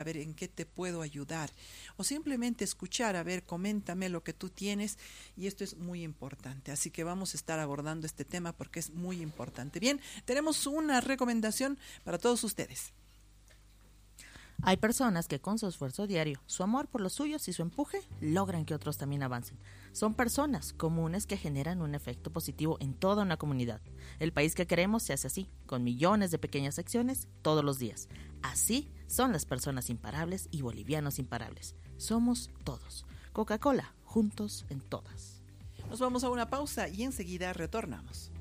ver en qué te puedo ayudar. O simplemente escuchar, a ver, coméntame lo que tú tienes, y esto es muy importante. Así que vamos a estar abordando este tema porque es muy importante. Bien, tenemos una recomendación para todos ustedes. Hay personas que con su esfuerzo diario, su amor por los suyos y su empuje logran que otros también avancen. Son personas comunes que generan un efecto positivo en toda una comunidad. El país que queremos se hace así, con millones de pequeñas acciones todos los días. Así son las personas imparables y bolivianos imparables. Somos todos. Coca-Cola, juntos en todas. Nos vamos a una pausa y enseguida retornamos.